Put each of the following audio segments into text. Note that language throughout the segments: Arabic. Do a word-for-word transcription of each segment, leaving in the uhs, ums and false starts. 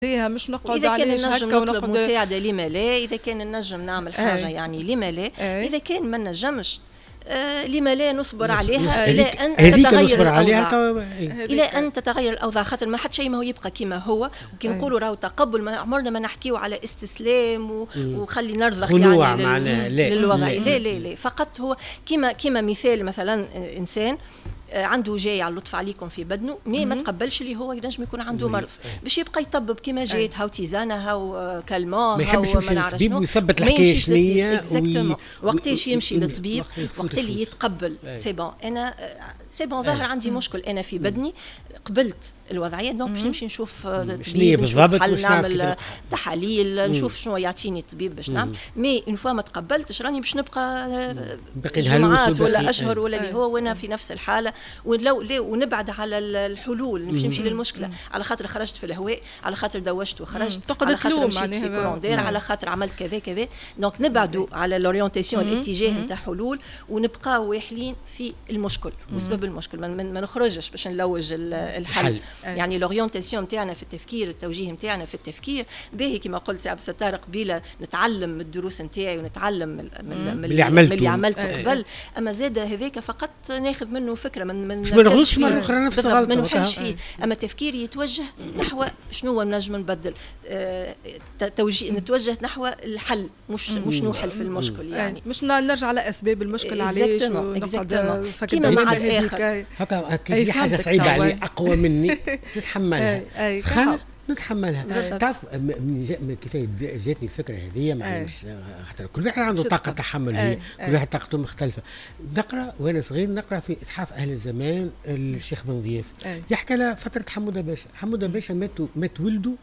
مش نقعد إذا كان عليش نجم هكا نطلب ونقعد مساعدة لما لا، إذا كان نجم نعمل حاجة أي. يعني لما لا، أي. إذا كان ما نجمش آه لما لا نصبر نص- عليها نص- إلى هذيك- أن هذيك تتغير نصبر عليها الأوضاع. تو- إيه. الى ان تتغير الاوضاع، خاطر ما حد شيء ما هو يبقى كما هو. وكي أي. نقولوا راهو تقبل، ما عمرنا ما نحكيو على استسلام و... وخلي نرضخ خنوع يعني معناها، لل... لا. للوضع. لا. لا لا لا، فقط هو كما كما مثال مثلا آه، انسان آه، عنده جاي على اللطف عليكم في بدنه، مي ما تقبلش اللي هو ينجم يكون عنده مرض باش يبقى يطبب كما جات، هاو تيزانه هاو كالمون، ما يحبش هاو يمشي نعرف للطبيب شنو. ويثبت ما الحكايه يمشيش للطبيب. شنية Exactement. وقتاش يمشي وي- للطبيب؟ وقت يفوت وقت اللي الفوت. يتقبل أي. سي بون انا سي بون ظاهر عندي مشكل انا في بدني، قبلت الوضعيه دونك باش نمشي نشوف آه، شنية طبيب، نشوف بالضبط حل، باش نعرف نعمل كيف- آه، تحاليل، نشوف شنو يعطيني الطبيب باش نعمل. مي اون فوا ما تقبلتش راني باش نبقى آه، باقي نهلوس جمعات ولا وباقي- اشهر أي. ولا اللي هو وانا في نفس الحاله. ولو لا ونبعد على ال- الحلول، باش نمشي للمشكله على خاطر خرجت في الهواء، على خاطر دوشت وخرجت، تقعد على خاطر تلوم مشيت في معناها. كوروندير، على خاطر عملت كذا كذا. دونك نبعدوا على الاورينتاسيون، الاتجاه نتاع حلول، ونبقاو واحلين في المشكل وسبب المشكل. ما, ما نخرجش باش نلوج ال- الحل. الحل. يعني الاورينتاسيون نتاعنا في التفكير، التوجيه نتاعنا في التفكير باهي كما قلت سي عبد الستار قبيله، نتعلم من الدروس نتاعي ونتعلم من من من اللي عملته. اللي عملته أي. قبل. اما زاد هذاك فقط ناخذ منه فكره، من من باش ما نغلطش مرة أخرى نفس بالضبط، الغلطة. ما نوحلش وكا- فيه. اما تفكيري يتوجه نحو شنو نجم نبدل، آه، توجيه نتوجه نحو الحل، مش مش نوحل في المشكل يعني. يعني مش نرجع على اسباب المشكل علاش Exactement, ونقعد exactement. فكر كيما مع دايماً الآخر. هذيك. هكا هكا أي في حاجه فهمتك صعيبه توا. علي اقوى مني نتحملها. أي- أي، سخانه كحق. نتحملها. بالضبط. تعرف م- من جا- من كيف جاتني الفكره هذه، معناها أي. مش خاطر كل واحد عنده صدقاً. طاقه تحمل، أي، هي أي. كل واحد طاقته مختلفه. نقرا وانا صغير، نقرا في اتحاف اهل الزمان الشيخ بن ضياف، أي. يحكي على فتره حموده باشا. حموده باشا مات مات ولده،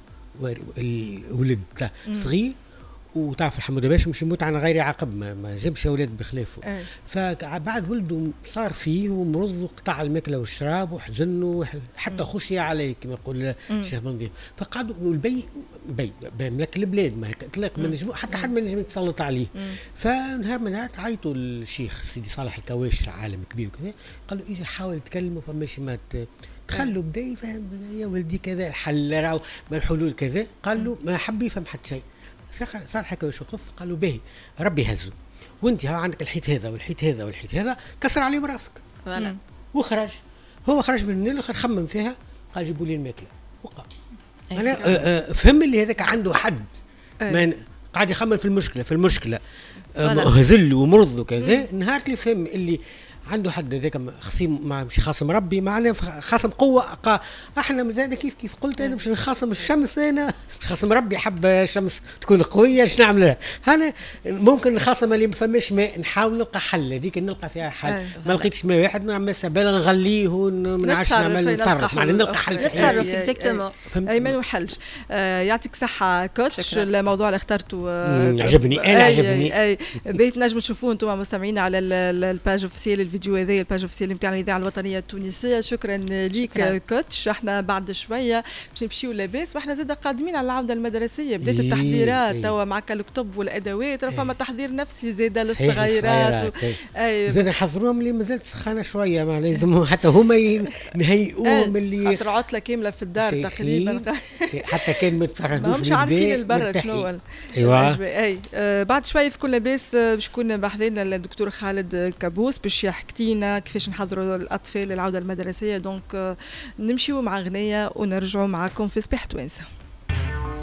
الولد بتاع صغير، وتعرف حموده باشا مش يموت عن غير عقب، ما, ما جابش اولاد بخلافه. أي. فبعد ولده صار فيه ومرض وقطع الماكله والشراب وحزن حتى خشي عليه كما يقول الشيخ بن ضياف. فقعدوا والبي بي ملك البلاد ما اطلاق ما نجموا حتى حد ما نجم يتسلط عليه. فنهار من نهار عيطوا للشيخ سيدي صالح الكواش، عالم كبير وكذا، قال له اجي حاول تكلمه فماش ما تخلوا بدا يفهم يا ولدي كذا الحل راهو ما الحلول كذا. قال له ما حب يفهم حتى شيء. صالح الكواش وقف قال له باهي ربي هزه، وانت ها عندك الحيط هذا والحيط هذا والحيط هذا كسر عليهم راسك. فوالا. وخرج هو خرج من النيل، خمم فيها، قال جيبوا لي الماكله وقع. انا آه آه فهم اللي هذاك عنده حد، ما قاعد يخمم في المشكله في المشكله آه هزل ومرض وكذا. نهار اللي فهم اللي عنده حد هذاك خصيم، مع مش خاصم ربي، معنا خاصم قوه. احنا مازال كيف كيف قلت انا مش نخاصم الشمس، انا خاصم ربي حب الشمس تكون قويه، ايش نعمل انا؟ ممكن نخاصم اللي ما فماش ماء، نحاول نلقى حل، هذيك نلقى فيها حل. ما لقيتش ماء واحد نعمل سبال نغليه وما نعرفش نعمل نتصرف، معناها نلقى حل في نتصرف اكزاكتومون. اي ما نوحلش. آه يعطيك صحه كوتش، الموضوع اللي اخترته آه عجبني انا عجبني. اي بيت نجموا تشوفوه انتم مستمعين على الباج اوفيسيال، الفيديو هذا الباج اوفيسيال نتاع الاذاعه الوطنيه التونسيه. شكرا ليك كوتش. احنا بعد شويه باش نمشيو لاباس، واحنا زاد قادمين على العوده المدرسيه، بدات التحضيرات توا مع الكتب والادوات، راه فما تحضير نفسي زاد للصغيرات. اي زاد نحضروهم اللي مازالت سخانه شويه، ما لازم حتى هما يهيئوهم اللي خاطر عطله كامله في الدار تقريبا، حتى كان ما تفرهدوش، مش عارفين البرد شنو. ايوه اي آه بعد شويه في كل لاباس باش يكون بحذنا الدكتور خالد كابوس باش يحكي لنا كيفاش نحضروا الاطفال للعوده المدرسيه. دونك آه نمشيو مع اغنيه ونرجعوا معكم في صباح توانسه.